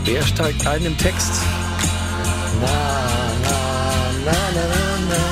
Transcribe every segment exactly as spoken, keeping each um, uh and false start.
Wer steigt ein im Text? Na, na, na, na, na, na.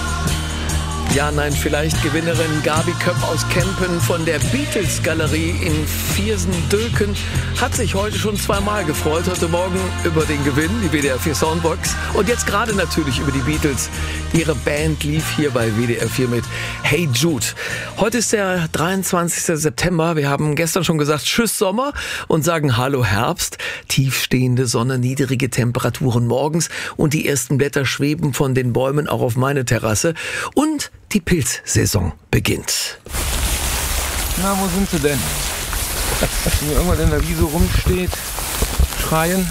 Ja, nein, vielleicht Gewinnerin Gabi Köpp aus Kempen von der Beatles-Galerie in Viersen-Dülken hat sich heute schon zweimal gefreut. Heute Morgen über den Gewinn, die W D R vier Soundbox. Und jetzt gerade natürlich über die Beatles. Ihre Band lief hier bei W D R vier mit Hey Jude. Heute ist der dreiundzwanzigster September. Wir haben gestern schon gesagt Tschüss Sommer und sagen Hallo Herbst. Tiefstehende Sonne, niedrige Temperaturen morgens und die ersten Blätter schweben von den Bäumen auch auf meine Terrasse. Und die Pilzsaison beginnt. Na, wo sind sie denn? Wenn hier irgendwas in der Wiese rumsteht, schreien.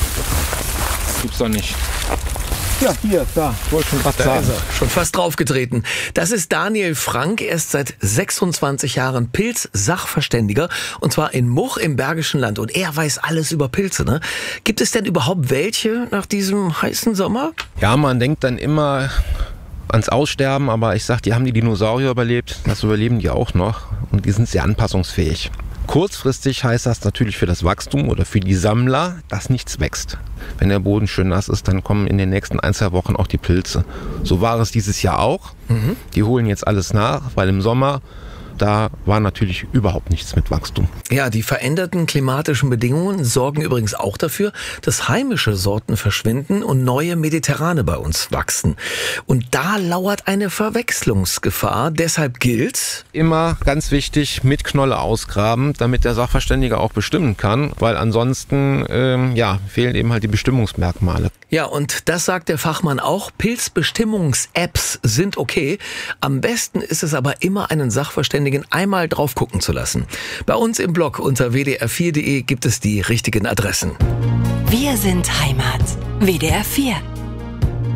Gibt's doch nicht. Ja, hier, da. Ich wollte schon gerade Da sagen. ist er, schon fast draufgetreten. Das ist Daniel Frank. Er ist seit sechsundzwanzig Jahren Pilz-Sachverständiger. Und zwar in Much im Bergischen Land. Und er weiß alles über Pilze, ne? Gibt es denn überhaupt welche nach diesem heißen Sommer? Ja, man denkt dann immer ans Aussterben, aber ich sag, die haben die Dinosaurier überlebt, das überleben die auch noch und die sind sehr anpassungsfähig. Kurzfristig heißt das natürlich für das Wachstum oder für die Sammler, dass nichts wächst. Wenn der Boden schön nass ist, dann kommen in den nächsten ein, zwei Wochen auch die Pilze. So war es dieses Jahr auch. Mhm. Die holen jetzt alles nach, weil im Sommer da war natürlich überhaupt nichts mit Wachstum. Ja, die veränderten klimatischen Bedingungen sorgen übrigens auch dafür, dass heimische Sorten verschwinden und neue mediterrane bei uns wachsen. Und da lauert eine Verwechslungsgefahr. Deshalb gilt: Immer ganz wichtig, mit Knolle ausgraben, damit der Sachverständige auch bestimmen kann, weil ansonsten ähm, ja, fehlen eben halt die Bestimmungsmerkmale. Ja, und das sagt der Fachmann auch. Pilzbestimmungs-Apps sind okay. Am besten ist es aber immer, einen Sachverständigen einmal drauf gucken zu lassen. Bei uns im Blog unter w d r vier punkt d e gibt es die richtigen Adressen. Wir sind Heimat. W D R vier.